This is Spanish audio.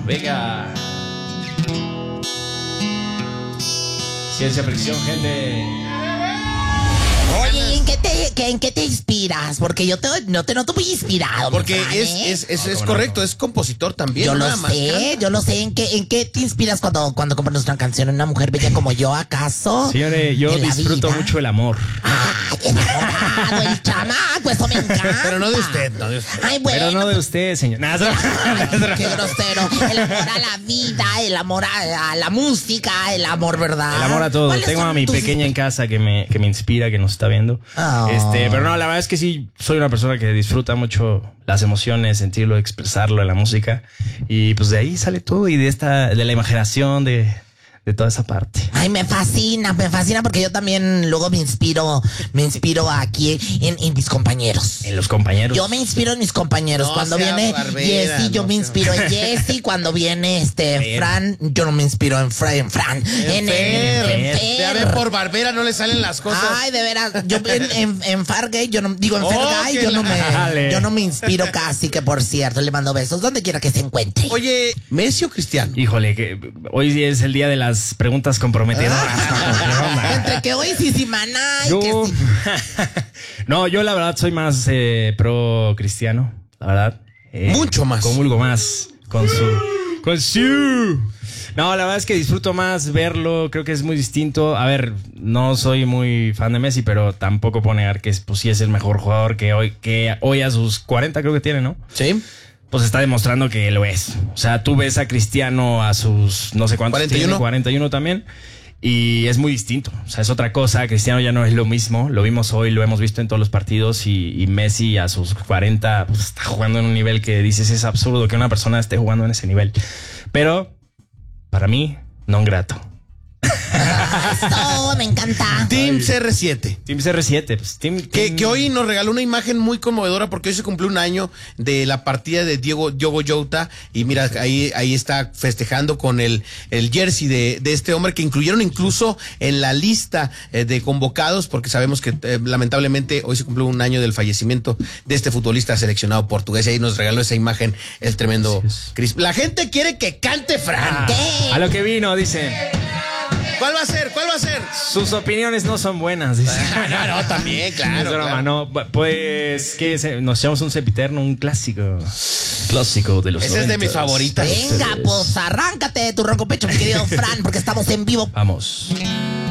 Venga. Ciencia fricción, gente. Oye, ¿en qué te inspiras? Porque yo no te noto muy inspirado. Porque Fran, es correcto, es compositor también. Yo no lo nada más sé, canta. yo lo sé. ¿En qué te inspiras cuando compones una canción? ¿En una mujer bella como yo, acaso? Señores, yo ¿En la disfruto vida? mucho el amor. Ay, enamorado, el chamaco, eso me encanta. Pero no de usted, no de usted. Ay, bueno. Pero no de usted, señor. Nada, Qué grosero. El amor a la vida, el amor a la música, el amor, ¿verdad? el amor a todo. ¿Cuáles Tengo son a mi tus- pequeña en casa que me inspira, que nos está viendo. Oh. Pero no, la verdad es que sí, soy una persona que disfruta mucho las emociones, sentirlo, expresarlo en la música. Y pues de ahí sale todo y de la imaginación, de toda esa parte. Ay, me fascina porque yo también luego me inspiro aquí en mis compañeros. En los compañeros. Yo me inspiro en mis compañeros. No cuando sea viene barbera, Jessy, yo no me sea- inspiro en Jessy. Cuando viene Fran, yo no me inspiro en Fran. En Fer. Ya ve, Fer. por barbera no le salen las cosas. Ay, de veras, yo en Fargate, yo no digo en Oh, Fergay, que Dale. yo no me inspiro casi, que por cierto, le mando besos donde quiera que se encuentre. Oye, ¿Messi o Cristiano? Híjole, que hoy es el día de las preguntas comprometedoras. ¿Qué onda? Entre que hoy sí, maná, y Yo, que sí. no, yo la verdad soy más pro cristiano, la verdad. Mucho más. Comulgo más con su. No, la verdad es que disfruto más verlo, creo que es muy distinto. A ver, no soy muy fan de Messi, pero tampoco puedo negar que pues, sí es el mejor jugador que hoy a sus 40 creo que tiene, ¿no? Sí. Pues está demostrando que lo es. O sea, tú ves a Cristiano a sus no sé cuántos 41. tiene, 41 también. Y es muy distinto. O sea, es otra cosa. Cristiano ya no es lo mismo. Lo vimos hoy, lo hemos visto en todos los partidos. Y Messi a sus 40 pues, está jugando en un nivel que dices es absurdo que una persona esté jugando en ese nivel. Pero, para mí, non grato. Eso, me encanta. Team CR7. Team CR7. Pues, Que hoy nos regaló una imagen muy conmovedora porque hoy se cumplió un año de la partida de Diogo Jota y mira, ahí está festejando con el jersey de este hombre que incluyeron incluso en la lista de convocados porque sabemos que lamentablemente hoy se cumplió un año del fallecimiento de este futbolista seleccionado portugués y ahí nos regaló esa imagen el tremendo Cris. La gente quiere que cante Fran. A lo que vino, dice. ¿Cuál va a ser? ¿Cuál va a ser? Sus opiniones no son buenas, dice. No, también, Es claro. broma, claro. no. Pues, ¿qué? Nos echamos un sempiterno, un clásico. Clásico de los Ese es de 90s. mis favoritas. Venga, pues arráncate de tu ronco pecho, mi querido Fran, porque estamos en vivo. Vamos.